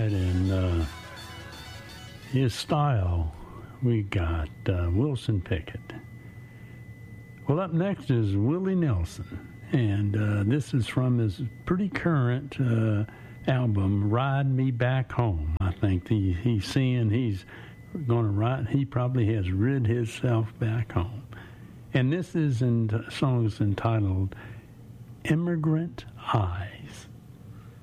right, and his style, we got Wilson Pickett. Well, up next is Willie Nelson, and this is from his pretty current album, Ride Me Back Home. I think he's saying he's going to ride, he probably has rid himself back home. And this is song is entitled Immigrant Eyes.